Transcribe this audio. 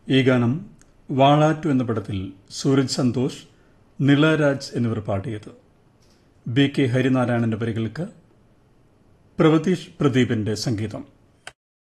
ഈ ഗാനം വാളാറ്റു എന്ന പടത്തിൽ സൂരജ് സന്തോഷ്, നിളരാജ് എന്നിവർ പാടിയത്. ബി കെ ഹരിനാരായണന്റെ വരികൾക്ക് പ്രവതീഷ് പ്രദീപിന്റെ സംഗീതം.